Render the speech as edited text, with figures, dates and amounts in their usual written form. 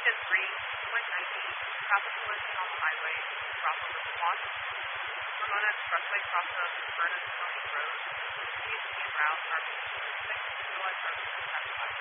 Exit 3, 290, traffic collision on the highway, south of the Swan. Ramona Expressway cross of Vernon County Road. Please be en route, our 6 utilize our